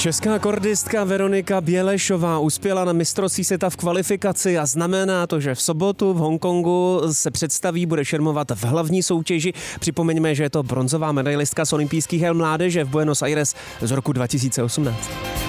Česká kordistka Veronika Bělešová uspěla na mistrovství světa v kvalifikaci a znamená to, že v sobotu v Hongkongu se představí, bude šermovat v hlavní soutěži. Připomeňme, že je to bronzová medailistka z olympijských her mládeže v Buenos Aires z roku 2018.